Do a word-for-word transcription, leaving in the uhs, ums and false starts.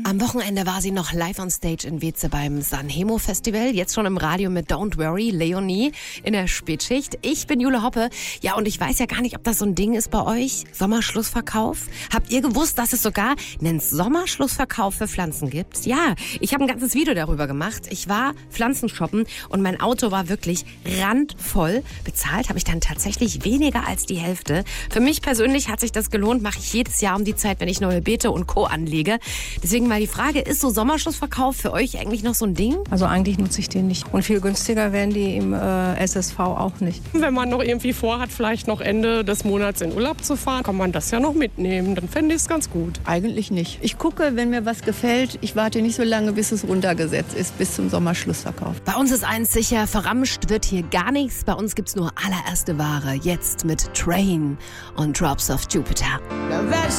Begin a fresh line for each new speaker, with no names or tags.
Am Wochenende war sie noch live on stage in Weeze beim Sanremo Festival. Jetzt schon im Radio mit Don't Worry, Leonie in der Spätschicht. Ich bin Jule Hoppe. Ja, und ich weiß ja gar nicht, ob das so ein Ding ist bei euch. Sommerschlussverkauf. Habt ihr gewusst, dass es sogar einen Sommerschlussverkauf für Pflanzen gibt? Ja, ich habe ein ganzes Video darüber gemacht. Ich war Pflanzen shoppen und mein Auto war wirklich randvoll. Bezahlt habe ich dann tatsächlich weniger als die Hälfte. Für mich persönlich hat sich das gelohnt. Mache ich jedes Jahr um die Zeit, wenn ich neue Beete und Co. anlege. Deswegen mal die Frage, ist so Sommerschlussverkauf für euch eigentlich noch so ein Ding?
Also eigentlich nutze ich den nicht. Und viel günstiger werden die im äh, S S V auch nicht.
Wenn man noch irgendwie vorhat, vielleicht noch Ende des Monats in Urlaub zu fahren, kann man das ja noch mitnehmen. Dann fände ich es ganz gut.
Eigentlich nicht. Ich gucke, wenn mir was gefällt. Ich warte nicht so lange, bis es runtergesetzt ist, bis zum Sommerschlussverkauf.
Bei uns ist eins sicher, verramscht wird hier gar nichts. Bei uns gibt's nur allererste Ware. Jetzt mit Train und Drops of Jupiter.